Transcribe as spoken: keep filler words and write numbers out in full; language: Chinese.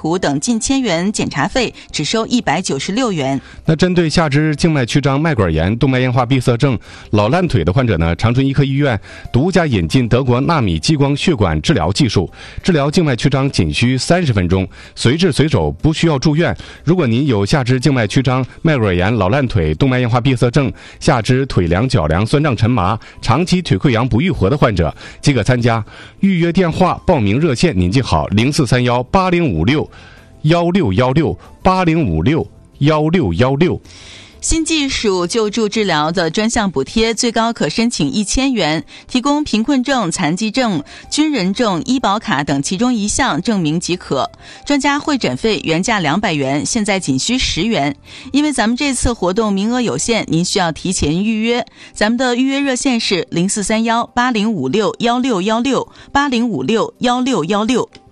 图等近千元检查费，只收一百九十六元。 那针对下肢静脉曲张、脉管炎、动脉硬化闭塞症、老烂腿的患者呢，长春医科医院独家引进德国纳米激光血管治疗技术，治疗静脉曲张仅需三十分钟，随治随手，不需要住院。如果您有下肢静脉曲张、脉管炎、老烂腿、动脉硬化闭塞症、下肢腿凉、脚凉、酸胀沉麻、长期腿溃疡不愈合的患者，即可参加。预约电话、报名热线您记好：零四三幺八零五六幺六幺六八零五六幺六幺六。 新技术救助治疗的专项补贴最高可申请一千元，提供贫困证、残疾证、军人证、医保卡等其中一项证明即可。专家会诊费原价两百元，现在仅需十元。因为咱们这次活动名额有限，您需要提前预约。咱们的预约热线是零四三幺八零五六幺六幺六八零五六幺六幺六。